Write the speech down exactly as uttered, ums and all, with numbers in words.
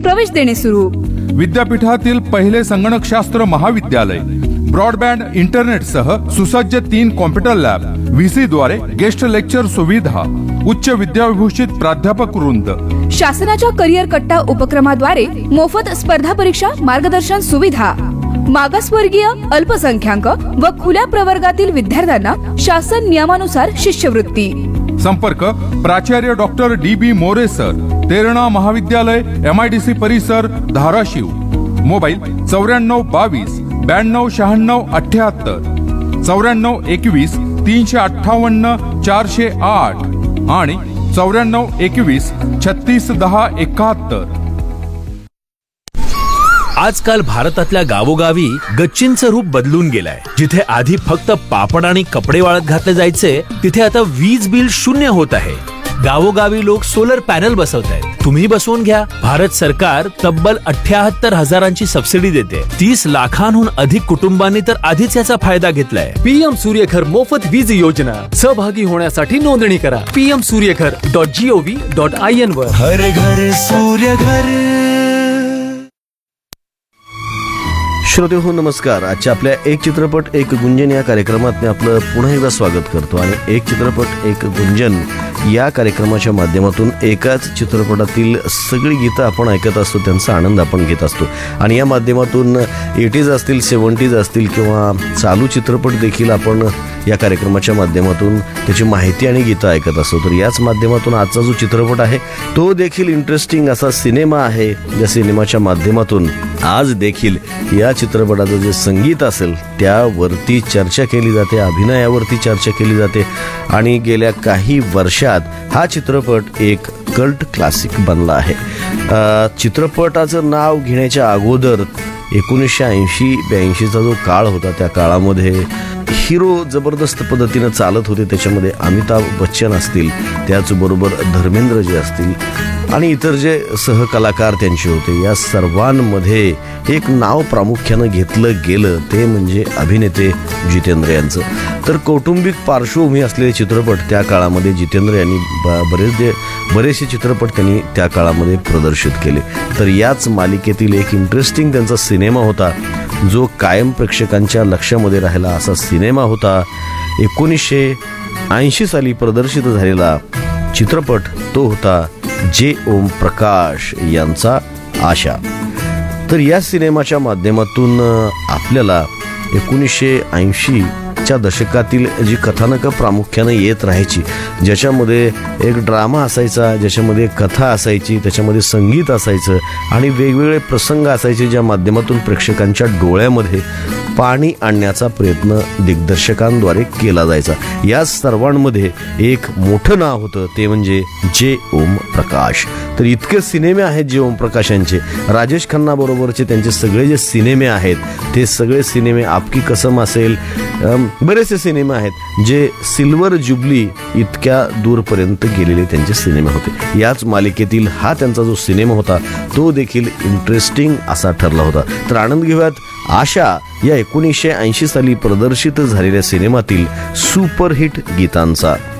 प्रवेश देणे सुरू. विद्यापीठातील पहिले संगणकशास्त्र महाविद्यालय, ब्रॉडबँड इंटरनेटसह सुसज्ज तीन कॉम्प्युटर लॅब, व्हीसी द्वारे गेस्ट लेक्चर सुविधा, उच्च विद्याविभूषित प्राध्यापक वृंद. शासनाच्या करिअर कट्टा उपक्रमाद्वारे मोफत स्पर्धा परीक्षा मार्गदर्शन सुविधा. मागासवर्गीय, अल्पसंख्याक व खुल्या प्रवर्गातील विद्यार्थ्यांना शासन नियमानुसार शिष्यवृत्ती. संपर्क प्राचार्य डॉक्टर डी बी मोरे सर, तेरणा महाविद्यालय, एमआयडीसी परिसर, धाराशिव. मोबाईल चौऱ्याण्णव बावीस ब्याण्णव शहाण्णव अठ्याहत्तर, चौऱ्याण्णव एकवीस तीनशे अठ्ठावन्न चारशे आठ आणि चौऱ्याण्णव एकवीस छत्तीस दहा एकाहत्तर. आजकाल भारतातल्या गावोगावी गच्चींचं रूप बदलून गेलंय. जिथे आधी फक्त पापड आणि कपडे वाळत घातले जायचे, तिथे आता वीज बिल शून्य होत आहे. गावोगावी लोक सोलर पॅनल बसवत आहेत. तुम्ही बसवून घ्या. भारत सरकार तब्बल अठ्याहत्तर हजारांची सबसिडी देते. तीस लाखांहून अधिक कुटुंबांनी तर आधीच याचा फायदा घेतलाय. पीएम सूर्यघर मोफत वीज योजना. सहभागी होण्यासाठी नोंदणी करा PM Surya Ghar dot G O V dot I N वर. हर घर सूर्यघर. श्रोतेहो नमस्कार. आजच्या आपल्या एक चित्रपट एक गुंजन या कार्यक्रमात मी आपलं पुन्हा एकदा स्वागत करतो. आणि एक चित्रपट एक गुंजन या कार्यक्रमाच्या माध्यमातून एकाच चित्रपटातील सगळी गीतं आपण ऐकत असतो, त्यांचा आनंद आपण घेत असतो. आणि या माध्यमातून एटीज असतील, सेवन्टीज असतील किंवा चालू चित्रपट देखील आपण या कार्यक्रमाच्या माध्यमातून त्याची माहिती आणि गीतं ऐकत असतो. तर याच माध्यमातून आजचा जो चित्रपट आहे तो देखील इंटरेस्टिंग असा सिनेमा आहे. या सिनेमाच्या माध्यमातून आज देखील या चित्रपटाचं जे संगीत असेल त्यावरती चर्चा केली जाते, अभिनयावरती चर्चा केली जाते. आणि गेल्या काही वर्षात हा चित्रपट एक कल्ट क्लासिक बनला आहे. चित्रपटाचं नाव घेण्याच्या अगोदर एकोणीसशे ऐंशी ब्याऐंशीचा जो काळ होता, त्या काळामध्ये हिरो जबरदस्त पद्धतीनं चालत होते. त्याच्यामध्ये अमिताभ बच्चन असतील, त्याचबरोबर धर्मेंद्र जे असतील आणि इतर जे सहकलाकार त्यांचे होते, या सर्वांमध्ये एक नाव प्रामुख्यानं घेतलं गेलं ते म्हणजे अभिनेते जितेंद्र यांचं. तर कौटुंबिक पार्श्वभूमी असलेले चित्रपट त्या काळामध्ये जितेंद्र यांनी बरेच बरेचसे चित्रपट त्यांनी त्या काळामध्ये प्रदर्शित केले. तर याच मालिकेतील एक इंटरेस्टिंग त्यांचा सिनेमा होता जो कायम प्रेक्षकांच्या लक्षामध्ये राहिला असा सिनेमा होता. एकोणीसशे ऐंशी साली प्रदर्शित झालेला चित्रपट तो होता जे ओम प्रकाश यांचा आशा. तर या सिनेमाच्या माध्यमातून आपल्याला एकोणीसशे ऐंशीच्या दशकातील जी कथानकं प्रामुख्यानं येत राहायची, ज्याच्यामध्ये एक ड्रामा असायचा, ज्याच्यामध्ये कथा असायची, त्याच्यामध्ये संगीत असायचं आणि वेगवेगळे प्रसंग असायचे, ज्या माध्यमातून प्रेक्षकांच्या डोळ्यामध्ये पाणी आणण्याचा प्रयत्न दिग्दर्शकांद्वारे केला जायचा. या सर्वांमध्ये एक मोठं नाव होतं ते म्हणजे जे ओम प्रकाश. तर इतके सिनेमे आहेत जे ओम प्रकाश यांचे. राजेश खन्ना बरोबरचे त्यांचे सगळे जे सिनेमे आहेत ते सगळे सिनेमे, आपकी कसम असेल, बरेचसे सिनेमे आहेत जे सिल्वर जुबली इतक्या दूरपर्यंत गेलेले त्यांचे सिनेमे होते. याच मालिकेतील हा त्यांचा जो सिनेमा होता तो देखील इंटरेस्टिंग असा ठरला होता. तर आनंद घेऊयात आशा या एकोणीसशे ऐंशी साली प्रदर्शित झालेल्या सिनेमातील सुपरहिट गीतांचा.